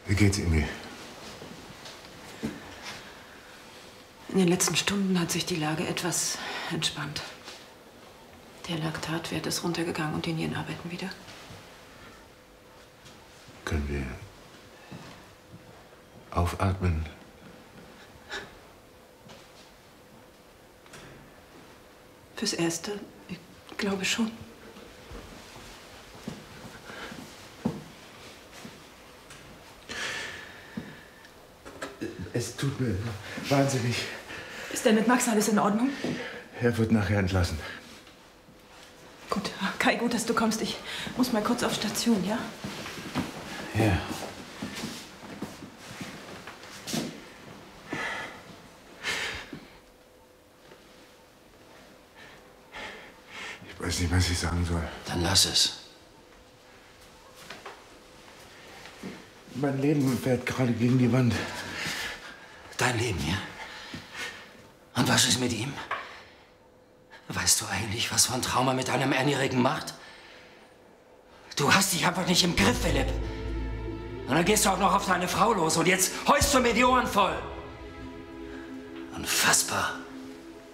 Wie geht's Emil? In den letzten Stunden hat sich die Lage etwas entspannt. Der Laktatwert ist runtergegangen und die Nieren arbeiten wieder. Können wir aufatmen? Fürs Erste, ich glaube schon. Es tut mir wahnsinnig. Ist denn mit Max alles in Ordnung? Er wird nachher entlassen. Gut, Kai, gut, dass du kommst. Ich muss mal kurz auf Station, ja? Ja. Ich weiß nicht, was ich sagen soll. Dann lass es. Mein Leben fährt gerade gegen die Wand. Dein Leben, ja? Und was ist mit ihm? Weißt du eigentlich, was so ein Trauma mit einem Einjährigen macht? Du hast dich einfach nicht im Griff, Philipp. Und dann gehst du auch noch auf deine Frau los und jetzt heust du mir die Ohren voll. Unfassbar.